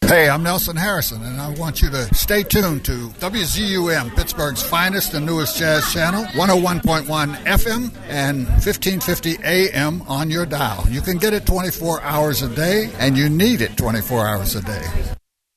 Hey, I'm Nelson Harrison, and I want you to stay tuned to WZUM, Pittsburgh's finest and newest jazz channel, 101.1 FM and 1550 AM on your dial. You can get it 24 hours a day, and you need it 24 hours a day.